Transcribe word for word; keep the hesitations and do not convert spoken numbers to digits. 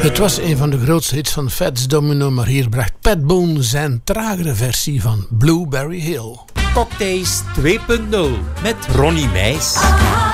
Het was een van de grootste hits van Fats Domino, maar hier bracht Pat Boone zijn tragere versie van Blueberry Hill. Cocktails twee punt nul met Ronnie Meijs.